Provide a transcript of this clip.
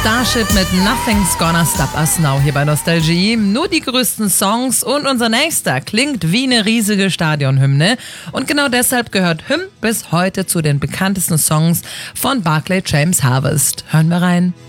Starship mit Nothing's Gonna Stop Us Now hier bei Nostalgie. Nur die größten Songs und unser nächster klingt wie eine riesige Stadionhymne. Und genau deshalb gehört Hymn bis heute zu den bekanntesten Songs von Barclay James Harvest. Hören wir rein.